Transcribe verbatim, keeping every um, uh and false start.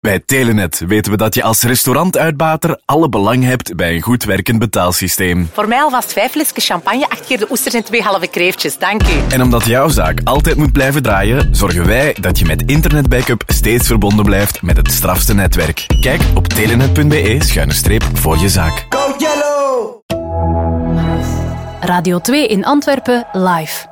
Bij Telenet weten we dat je als restaurantuitbater alle belang hebt bij een goed werkend betaalsysteem. Voor mij alvast vijf flesjes champagne, acht keer de oesters en twee halve kreeftjes. Dank u. En omdat jouw zaak altijd moet blijven draaien, zorgen wij dat je met internetbackup steeds verbonden blijft met het strafste netwerk. Kijk op telenet punt be schuine streep voor je zaak. Go Yellow! Radio twee in Antwerpen live.